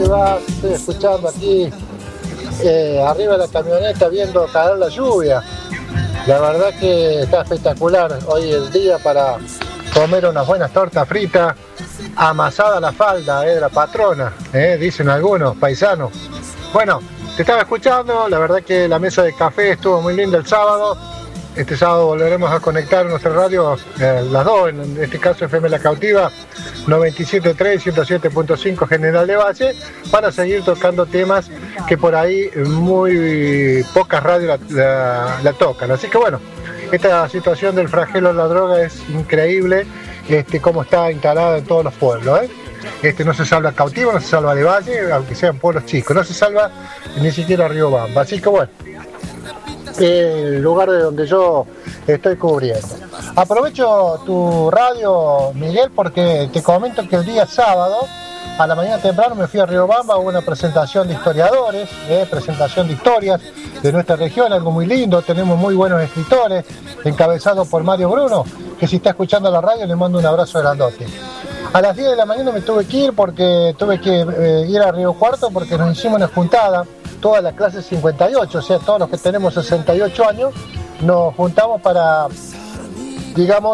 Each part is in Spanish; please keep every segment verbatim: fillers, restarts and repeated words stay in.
te vas? Estoy escuchando aquí eh, arriba de la camioneta viendo caer la lluvia. La verdad que está espectacular hoy el día para comer unas buenas tortas fritas, amasada a la falda eh, de la patrona, eh, dicen algunos paisanos. Bueno, te estaba escuchando, la verdad que la mesa de café estuvo muy linda el sábado. Este sábado volveremos a conectar nuestra radio, eh, las dos, en este caso F M La Cautiva, noventa y siete punto tres y ciento siete punto cinco General de Valle, para seguir tocando temas que por ahí muy pocas radios la, la, la tocan. Así que bueno, esta situación del flagelo de la droga es increíble, este, cómo está instalada en todos los pueblos, ¿eh? Este, no se salva Cautiva, no se salva de Valle, aunque sean pueblos chicos, no se salva ni siquiera Riobamba. Así que bueno, el lugar de donde yo estoy cubriendo. Aprovecho tu radio, Miguel, porque te comento que el día sábado a la mañana temprano me fui a Riobamba, hubo una presentación de historiadores, eh, presentación de historias de nuestra región, algo muy lindo. Tenemos muy buenos escritores, encabezados por Mario Bruno, que si está escuchando la radio le mando un abrazo grandote. A las diez de la mañana me tuve que ir porque tuve que eh, ir a Río Cuarto porque nos hicimos una juntada, toda la clase cincuenta y ocho, o sea, todos los que tenemos sesenta y ocho años, nos juntamos para, digamos,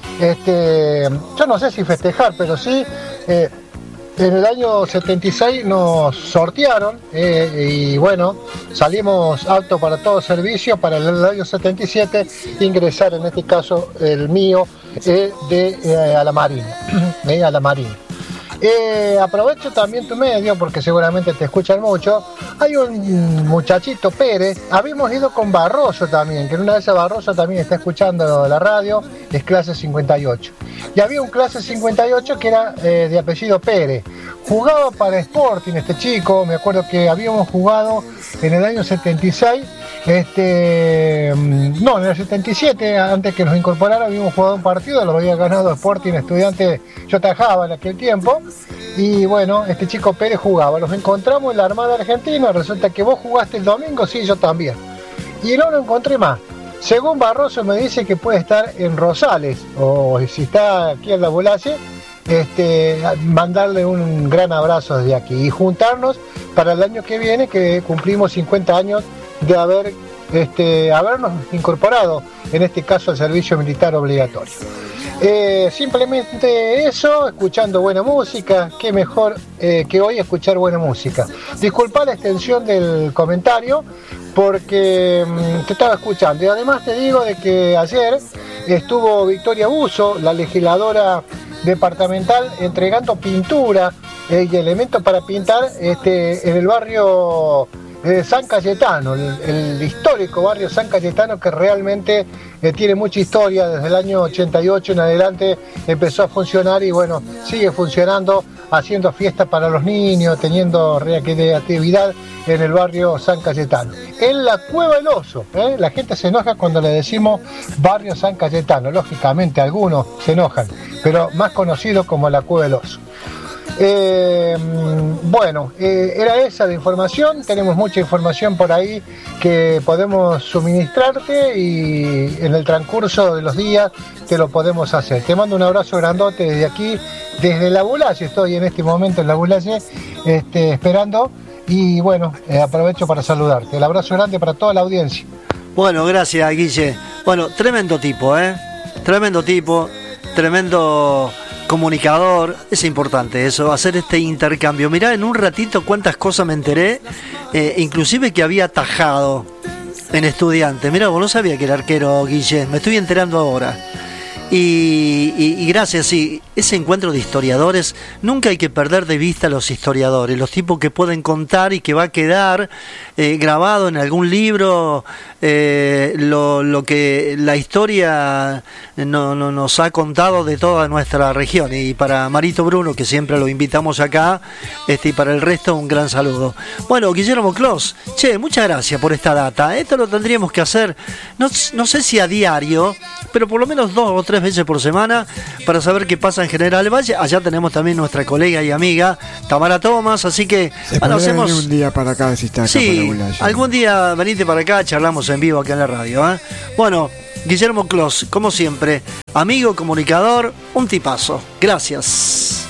este, yo no sé si festejar, pero sí, eh, en el año setenta y seis nos sortearon eh, y bueno, salimos aptos para todo servicio para el año setenta y siete ingresar, en este caso el mío, eh, de eh, a la Marina, eh, a la Marina. Eh, aprovecho también tu medio porque seguramente te escuchan mucho. Hay un muchachito Pérez, habíamos ido con Barroso también, que en una vez Barroso también está escuchando la radio, es clase cincuenta y ocho. Y había un clase cincuenta y ocho que era eh, de apellido Pérez. Jugaba para Sporting este chico, me acuerdo que habíamos jugado en el año setenta y seis, este, no, en el setenta y siete, antes que nos incorporaran, habíamos jugado un partido, lo había ganado Sporting Estudiante, yo tajaba en aquel tiempo, y bueno, este chico Pérez jugaba, los encontramos en la Armada Argentina, resulta que vos jugaste el domingo, sí, yo también, y no lo encontré más. Según Barroso me dice que puede estar en Rosales, o si está aquí en la Bulace, este, mandarle un gran abrazo desde aquí y juntarnos para el año que viene, que cumplimos cincuenta años de haber, este, habernos incorporado, en este caso al servicio militar obligatorio. Eh, simplemente eso, escuchando buena música, qué mejor eh, que hoy escuchar buena música. Disculpa la extensión del comentario porque mmm, te estaba escuchando, y además te digo de que ayer estuvo Victoria Buzo, la legisladora departamental, entregando pintura eh, y elementos para pintar este, en el barrio de San Cayetano, el, el histórico barrio San Cayetano, que realmente eh, tiene mucha historia. Desde el año ochenta y ocho en adelante empezó a funcionar y bueno, sigue funcionando, haciendo fiestas para los niños, teniendo recreatividad en el barrio San Cayetano. En la Cueva del Oso, ¿eh? La gente se enoja cuando le decimos barrio San Cayetano, lógicamente algunos se enojan, pero más conocido como la Cueva del Oso. Eh, bueno, eh, era esa la información. Tenemos mucha información por ahí que podemos suministrarte y en el transcurso de los días te lo podemos hacer. Te mando un abrazo grandote desde aquí, desde la Bulace. Estoy en este momento en la Bulace, este, esperando y bueno, eh, aprovecho para saludarte. El abrazo grande para toda la audiencia. Bueno, gracias, Guille. Bueno, tremendo tipo, ¿eh? Tremendo tipo, tremendo comunicador. Es importante eso, hacer este intercambio. Mirá, en un ratito cuántas cosas me enteré, eh, inclusive que había atajado en Estudiantes. Mirá, vos no sabía que era arquero, Guille, me estoy enterando ahora. Y, y, y gracias, sí, ese encuentro de historiadores, nunca hay que perder de vista a los historiadores, los tipos que pueden contar y que va a quedar eh, grabado en algún libro eh, lo, lo que la historia no, no, nos ha contado de toda nuestra región. Y para Marito Bruno, que siempre lo invitamos acá, este, y para el resto un gran saludo. Bueno, Guillermo Clos, che, muchas gracias por esta data. Esto lo tendríamos que hacer, no, no sé si a diario, pero por lo menos dos o tres veces por semana para saber qué pasa en General Valle. Allá tenemos también nuestra colega y amiga Tamara Thomas, así que se bueno, hacemos un día para acá si está acá. Sí, para algún día venite para acá, charlamos en vivo acá en la radio, ¿eh? Bueno, Guillermo Clos, como siempre, amigo, comunicador, un tipazo. Gracias.